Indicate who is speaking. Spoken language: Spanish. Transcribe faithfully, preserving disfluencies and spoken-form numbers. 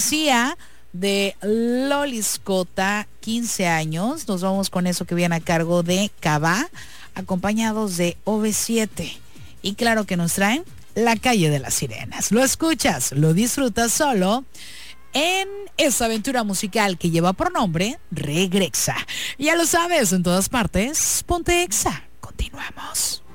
Speaker 1: cortesía de Loliscota, quince años. Nos vamos con eso que viene a cargo de Cabá, acompañados de O V siete. Y claro que nos traen La Calle de las Sirenas. Lo escuchas, lo disfrutas solo en esa aventura musical que lleva por nombre Regrexa. Ya lo sabes, en todas partes, ponte Exa. Continuamos.